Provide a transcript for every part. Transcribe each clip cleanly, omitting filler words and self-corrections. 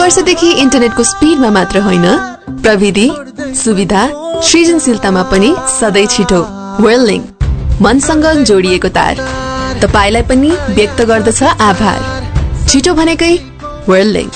वर्षदेखि इन्टरनेटको स्पिडमा मात्र होइन, प्रविधि, सुविधा, सृजनशीलतामा पनि सधैँ छिटो। वर्ल्डलिंक, मनसँग जोडिएको तार, तपाईलाई पनि व्यक्त गर्दछ आभार। छिटो भनेकै वर्ल्डलिंक।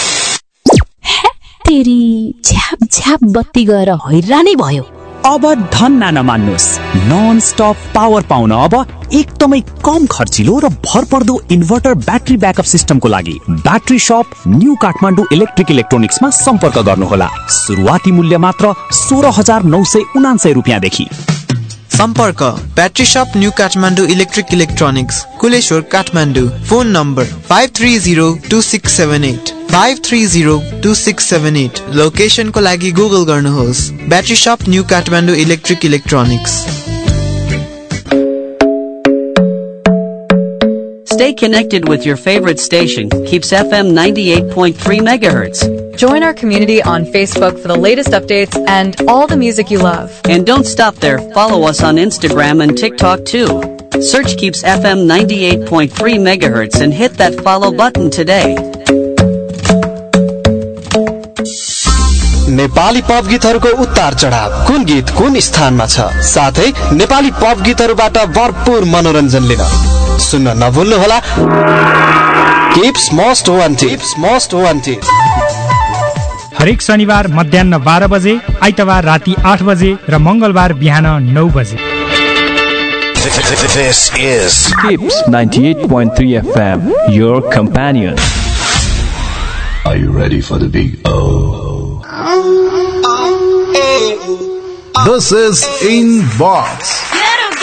तेरी झ्याप झ्याप बत्ती गएर हैरानै भयो। अब धन्न नमान्नुस्, नन स्टप पावर पाउन अब एकदमै कम खर्चिलो र भरपर्दो इन्भर्टर ब्याट्री ब्याकअप सिस्टमको लागि ब्याट्री शप न्यू काठमाडौँ इलेक्ट्रिक इलेक्ट्रोनिक्समा सम्पर्क गर्नुहोला। सुरुवाती मूल्य मात्र 16,999 रुपियाँदेखि। सम्पर्क ब्याट्री शप new Kathmandu electric electronics, Kuleshwar Kathmandu. Phone number 5302678 5302678। लोकेसनको लागि गुगल गर्नुहोस् ब्याट्री शप new Kathmandu electric electronics. Stay connected with your favorite station, Keeps FM 98.3 megahertz. Join our community on Facebook for the latest updates and all the music you love. And don't stop there. Follow us on Instagram and TikTok too. Search Keeps FM 98.3 megahertz and hit that follow button today. Nepali pop गीतहरूको उतार चढाव, कुन गीत कुन स्थानमा छ, साथै Nepali pop गीतहरूबाट भरपूर मनोरञ्जन लिन सुन्न नभुल्नुहोला Keeps Most Wanted। हरेक शनिबार मध्याह्न 12 बजे, आइतबार राति 8 बजे र मंगलबार बिहान 9 बजे। This is Keeps 98.3 FM, your companion. Are you ready for the big O? This is Inbox.